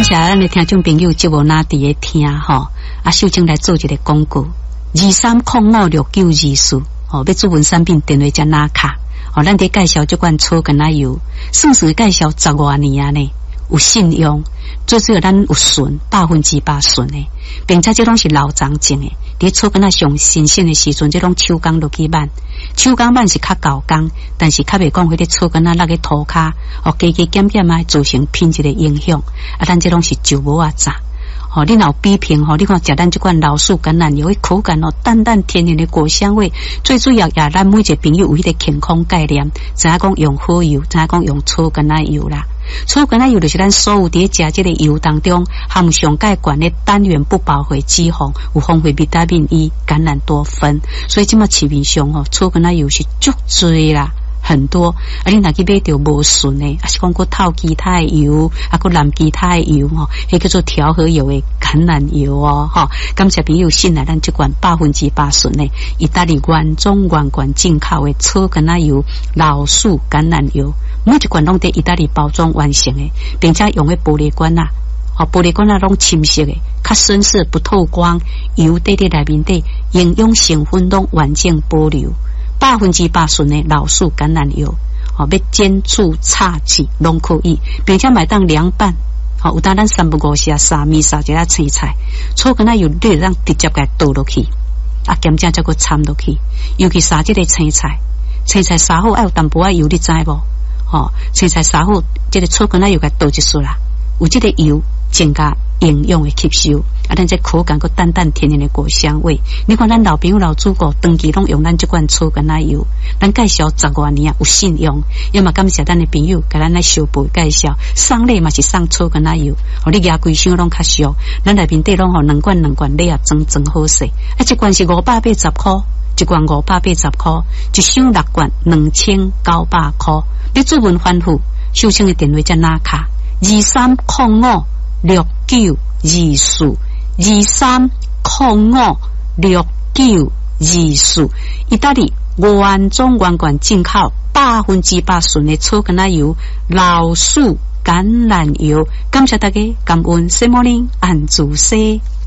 谢咱的听众朋友节目哪伫咧听吼，秀晶来做一个广告，23056924吼，要主文产品电话加拿卡，咱伫介绍这款草根奶油，算是介绍10多年啊呢，有信用，最主要咱有纯，100%纯的，并且这拢是老长种的，伫草根上新鲜的时阵，这拢手工落去挽，手工挽是较高工，但是较袂讲迄个草根落个涂骹，加减减啊，造成品质的影响，咱这拢是就无啊炸。你若有比拼你看食咱这款老树橄榄油的口感淡淡天然的果香味，最主要也咱每一个朋友有迄个健康概念，知影讲用好油，知影讲用草橄榄油啦。草橄榄油就是咱所有伫食这个油当中含上介悬的单元不饱和脂肪，有丰富维他命 E、橄榄多酚，所以即马市面上草橄榄油是足多啦。很多，你若去买到无纯的，是讲过透其他的油，过染其他的油迄叫做调和油的橄榄油感谢朋友信赖咱这款100%纯的意大利原装原罐进口的草橄榄油、老树橄榄油，每一罐拢在意大利包装完成的，并且用的玻璃罐玻璃罐拢深色的，较深色不透光，油在内面底，营养成分拢完整保留。100%纯的老树橄榄油，要煎煮炒制拢可以，并且买当凉拌，有当咱3不5时沙米沙一下青菜，草橄榄油你让直接给倒落去，咸正再个掺落去，尤其沙这个青菜沙好要有淡薄油，你知无？青菜沙好，这个草橄榄油给倒一撮啦，有这个油增加营养的吸收，咱这口感个淡淡甜甜的果香味。你看咱老朋友老祖国长期拢用咱这款草橄榄油，咱介绍10多年有信用，要么感谢咱的朋友给咱来小辈介绍，送礼嘛是送草橄榄油，你牙规箱拢较俗，咱内面底拢2罐礼啊，装好势，一罐是580块，一罐580块，一箱6罐2900块，你主文反复，秀清的电话在哪卡？23056924，23056924，意大利原装原罐进口100%纯的草橄榄油、老树橄榄油，感谢大家，感恩 Good morning 安主西。